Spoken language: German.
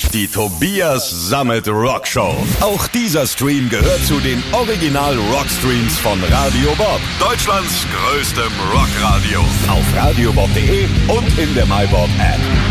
Die Tobias Sammet Rockshow. Auch dieser Stream gehört zu den Original Rockstreams von Radio Bob. Deutschlands größtem Rockradio. Auf radiobob.de und in der MyBob App.